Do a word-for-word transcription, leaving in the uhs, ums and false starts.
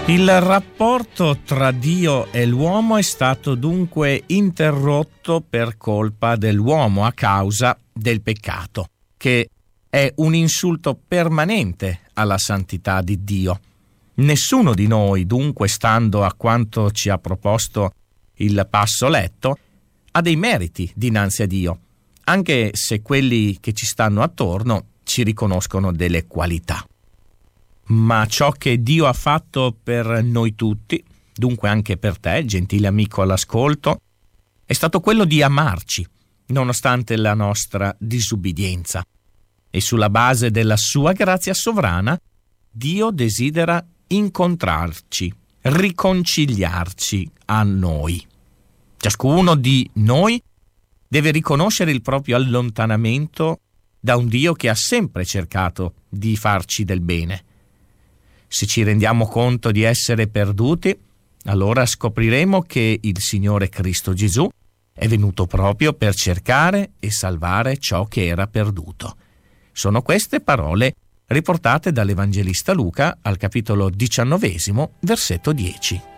Il rapporto tra Dio e l'uomo è stato dunque interrotto per colpa dell'uomo a causa del peccato, che è un insulto permanente alla santità di Dio. Nessuno di noi, dunque, stando a quanto ci ha proposto il passo letto, ha dei meriti dinanzi a Dio, anche se quelli che ci stanno attorno ci riconoscono delle qualità. Ma ciò che Dio ha fatto per noi tutti, dunque anche per te, gentile amico all'ascolto, è stato quello di amarci, nonostante la nostra disubbidienza. E sulla base della sua grazia sovrana, Dio desidera incontrarci, riconciliarci a noi. Ciascuno di noi deve riconoscere il proprio allontanamento da un Dio che ha sempre cercato di farci del bene. Se ci rendiamo conto di essere perduti, allora scopriremo che il Signore Cristo Gesù è venuto proprio per cercare e salvare ciò che era perduto. Sono queste parole riportate dall'Evangelista Luca al capitolo diciannovesimo, versetto dieci.